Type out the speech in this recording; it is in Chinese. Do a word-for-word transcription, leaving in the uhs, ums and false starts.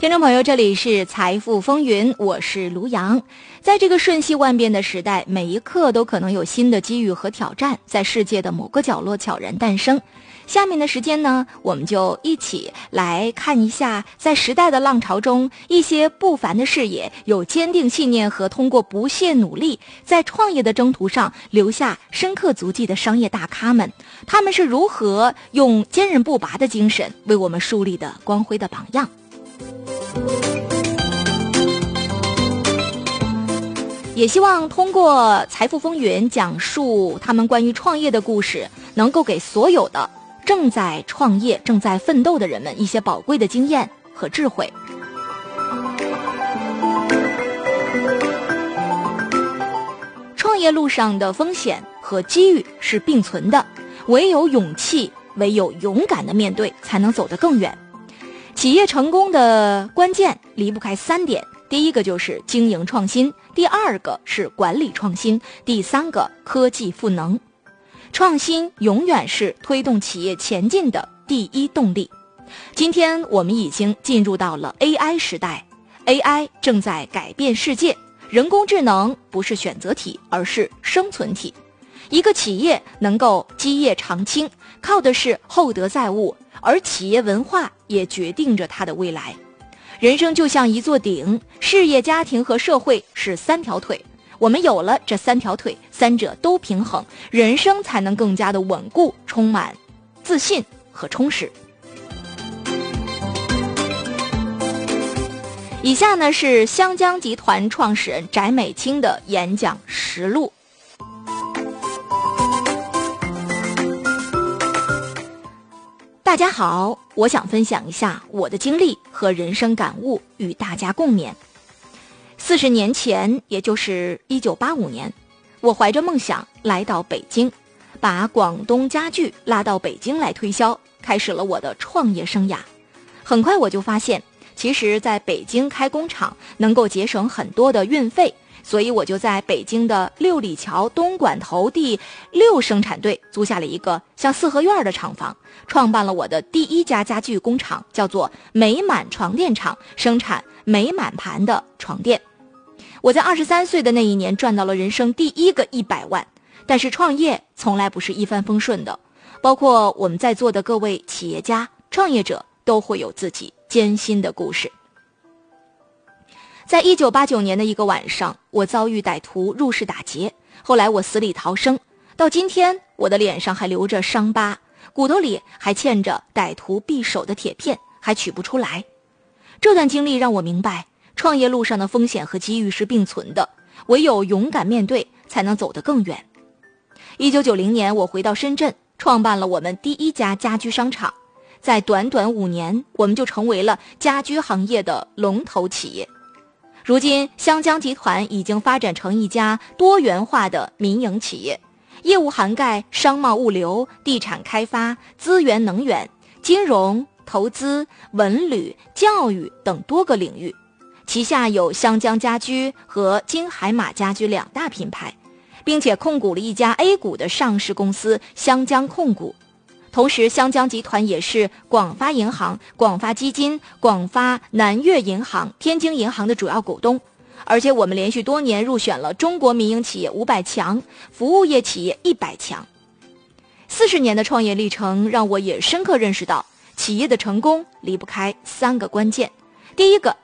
听众朋友，这里是财富风云，我是卢阳。在这个瞬息万变的时代，每一刻都可能有新的机遇和挑战在世界的某个角落悄然诞生。下面的时间呢，我们就一起来看一下，在时代的浪潮中，一些不凡的视野、有坚定信念和通过不懈努力，在创业的征途上留下深刻足迹的商业大咖们，他们是如何用坚韧不拔的精神为我们树立的光辉的榜样。也希望通过财富风云讲述他们关于创业的故事，能够给所有的正在创业、正在奋斗的人们一些宝贵的经验和智慧。创业路上的风险和机遇是并存的，唯有勇气，唯有勇敢的面对，才能走得更远。企业成功的关键离不开三点，第一个就是经营创新，第二个是管理创新，第三个科技赋能。创新永远是推动企业前进的第一动力。今天我们已经进入到了 A I 时代， A I 正在改变世界。人工智能不是选择题，而是生存题。一个企业能够基业长青，靠的是厚德载物，而企业文化也决定着它的未来。人生就像一座顶，事业、家庭和社会是三条腿。我们有了这三条腿，三者都平衡，人生才能更加的稳固，充满自信和充实。以下呢是湘江集团创始人翟美清的演讲实录。大家好，我想分享一下我的经历和人生感悟，与大家共勉。四十年前，也就是一九八五年，我怀着梦想来到北京，把广东家具拉到北京来推销，开始了我的创业生涯。很快我就发现，其实在北京开工厂能够节省很多的运费，所以我就在北京的六里桥东莞头第六生产队租下了一个像四合院的厂房，创办了我的第一家家具工厂，叫做美满床垫厂，生产美满盘的床垫。我在二十三岁的那一年赚到了人生第一个一百万，但是创业从来不是一帆风顺的，包括我们在座的各位企业家、创业者都会有自己艰辛的故事。在一九八九年的一个晚上，我遭遇歹徒入室打劫，后来我死里逃生，到今天我的脸上还留着伤疤，骨头里还嵌着歹徒匕首的铁片，还取不出来。这段经历让我明白，创业路上的风险和机遇是并存的，唯有勇敢面对，才能走得更远。一九九零年，我回到深圳，创办了我们第一家家居商场。在短短五年，我们就成为了家居行业的龙头企业。如今，湘江集团已经发展成一家多元化的民营企业，业务涵盖商贸物流、地产开发、资源能源、金融、投资、文旅、教育等多个领域。旗下有湘江家居和金海马家居两大品牌，并且控股了一家 A 股的上市公司湘江控股。同时，湘江集团也是广发银行、广发基金、广发南粤银行、天津银行的主要股东。而且我们连续多年入选了中国民营企业五百强、服务业企业一百强。四十年的创业历程让我也深刻认识到，企业的成功离不开三个关键。第一个